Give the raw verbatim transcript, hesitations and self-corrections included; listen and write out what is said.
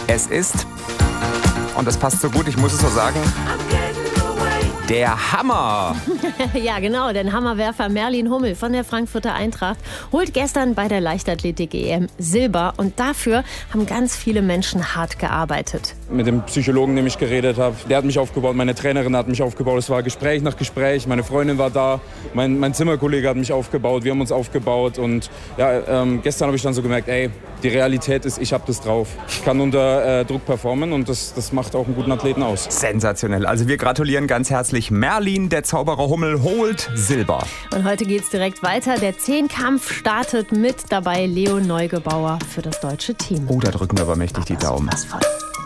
Es ist, und das passt so gut, ich muss es so sagen, der Hammer! Ja, genau, denn Hammerwerfer Merlin Hummel von der Frankfurter Eintracht holt gestern bei der Leichtathletik-E M Silber. Und dafür haben ganz viele Menschen hart gearbeitet. Mit dem Psychologen, dem ich geredet habe, der hat mich aufgebaut, meine Trainerin hat mich aufgebaut. Es war Gespräch nach Gespräch, meine Freundin war da, mein, mein Zimmerkollege hat mich aufgebaut, wir haben uns aufgebaut. Und ja, ähm, gestern habe ich dann so gemerkt, ey, die Realität ist, ich habe das drauf. Ich kann unter äh, Druck performen und das, das macht auch einen guten Athleten aus. Sensationell. Also wir gratulieren ganz herzlich. Merlin, der Zauberer Hummel, holt Silber. Und heute geht's direkt weiter. Der Zehnkampf startet mit dabei Leo Neugebauer für das deutsche Team. Oh, da drücken wir aber mächtig die Daumen. Was voll.